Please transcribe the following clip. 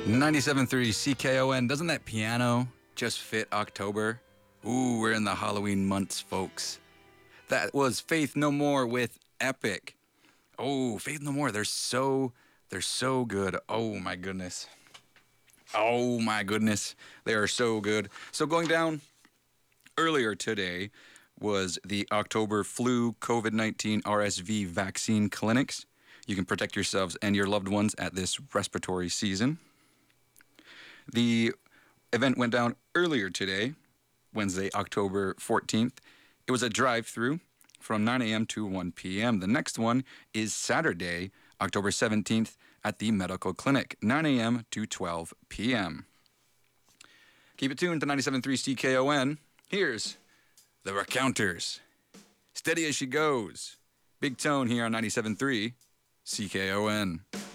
97.3 CKON. Doesn't that piano just fit October? Ooh, we're in the Halloween months, folks. That was Faith No More with Epic. Oh, Faith No More. They're so good. Oh my goodness. Oh my goodness. They are so good. So going down earlier today was the October flu COVID-19 RSV vaccine clinics. You can protect yourselves and your loved ones at this respiratory season. The event went down earlier today, Wednesday, October 14th. It was a drive-through from 9 a.m. to 1 p.m. The next one is Saturday, October 17th at the medical clinic, 9 a.m. to 12 p.m. Keep it tuned to 97.3 CKON. Here's the Recounters. Steady as she goes. Big Tone here on 97.3 CKON.